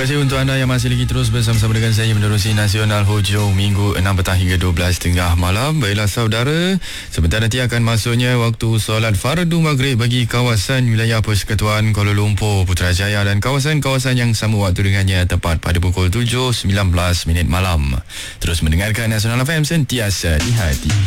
kasih untuk anda yang masih lagi terus bersama-sama dengan saya menerusi Nasional Hujung Minggu 6 petang hingga 12.30 malam. Baiklah saudara, sebentar nanti akan masuknya waktu solat fardu maghrib bagi kawasan wilayah Persekutuan Kuala Lumpur, Putrajaya dan kawasan-kawasan yang sama waktu dengannya tepat pada pukul 7.19 malam. Terus mendengarkan Nasional FM, sentiasa di hati.